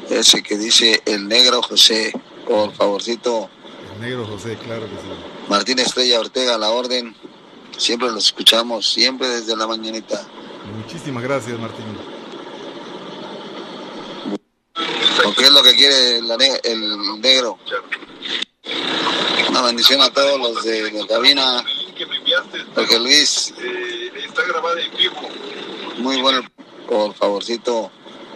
ese que dice el negro José, por favorcito. El negro José, claro que sí. Martín Estrella Ortega, a la orden. Siempre los escuchamos, siempre desde la mañanita. Muchísimas gracias, Martín. ¿O qué es lo que quiere el negro? Una bendición a todos los de la cabina. Porque Luis, está grabado en vivo. Muy bueno, por favorcito.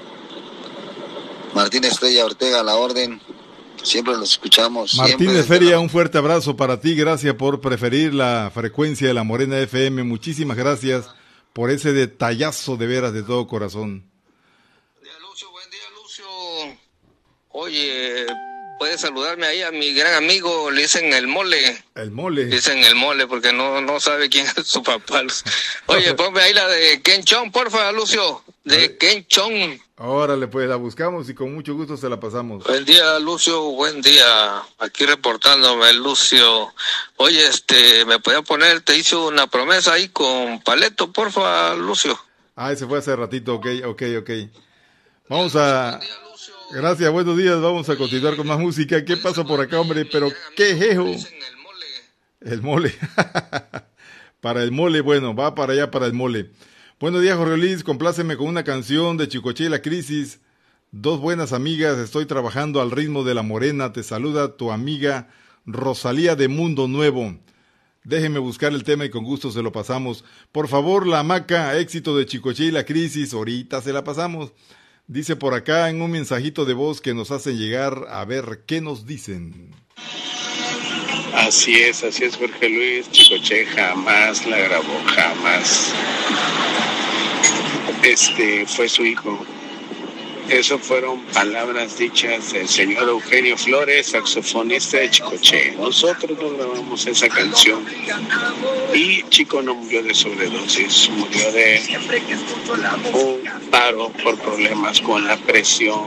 Martín Estrella Ortega, a la orden. Siempre los escuchamos. Martín de Feria, un fuerte abrazo para ti. Gracias por preferir la frecuencia de la Morena FM. Muchísimas gracias por ese detallazo de veras de todo corazón. Buen día, Lucio. Oye, puedes saludarme ahí a mi gran amigo, le dicen el Mole. El Mole. Dicen el Mole porque no sabe quién es su papá. Oye, ponme ahí la de Ken Chong, porfa, Lucio. De Ken Chong. Órale, pues la buscamos y con mucho gusto se la pasamos. Buen día, Lucio, buen día. Aquí reportándome, Lucio. Oye, ¿me podía poner? Te hice una promesa ahí con Paleto, porfa, Lucio. Ese fue hace ratito, ok. Vamos a... Gracias, buenos días, vamos a continuar con más música. ¿Qué pasa por acá, hombre? Pero qué jejo. El Mole. Para el Mole, bueno, va para allá para el Mole. Buenos días, Jorge Luis, compláceme con una canción de Chicoche y la Crisis. Dos buenas amigas, estoy trabajando al ritmo de la Morena. Te saluda tu amiga Rosalía de Mundo Nuevo. Déjeme buscar el tema y con gusto se lo pasamos. Por favor, La Hamaca, éxito de Chicoche y la Crisis, ahorita se la pasamos. Dice por acá en un mensajito de voz que nos hacen llegar, a ver qué nos dicen. Así es, Jorge Luis. Chicoche jamás la grabó, jamás. Fue su hijo. Eso fueron palabras dichas del señor Eugenio Flores, saxofonista de Chicoche. Nosotros no grabamos esa canción. Y Chico no murió de sobredosis, murió de un paro por problemas con la presión.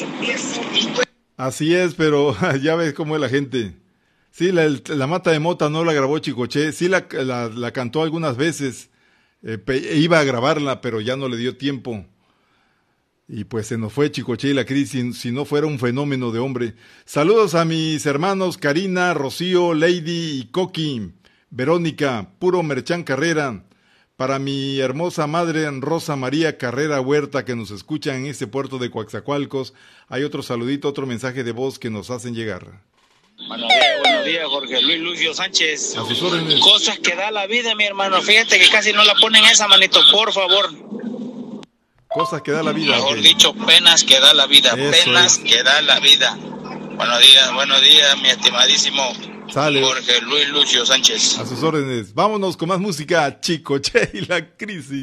Así es, pero ya ves cómo es la gente. Sí, la Mata de Mota no la grabó Chicoche, sí la cantó algunas veces. Iba a grabarla, pero ya no le dio tiempo. Y pues se nos fue Chicoche y la Crisis, si no fuera un fenómeno de hombre. Saludos a mis hermanos Karina, Rocío, Lady y Coqui, Verónica, puro Merchán Carrera. Para mi hermosa madre Rosa María Carrera Huerta, que nos escucha en este puerto de Coaxacualcos. Hay otro saludito, otro mensaje de voz que nos hacen llegar. Buenos días, Jorge Luis Lucio Sánchez. A sus órdenes. Cosas que da la vida, mi hermano. Fíjate que casi no la ponen esa, manito, por favor. Cosas que da la vida. Mejor dicho, penas que da la vida. Eso penas que da la vida. Buenos días, mi estimadísimo Sale. Jorge Luis Lucio Sánchez. A sus órdenes. Vámonos con más música, Chicoche y la Crisis.